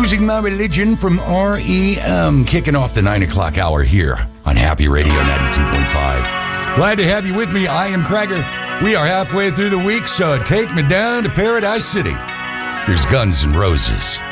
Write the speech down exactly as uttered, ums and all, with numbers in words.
Losing My Religion from R E M, kicking off the nine o'clock hour here on Happy Radio ninety-two point five. Glad to have you with me. I am Krager. We are halfway through the week, so take me down to Paradise City. Here's Guns N' Roses.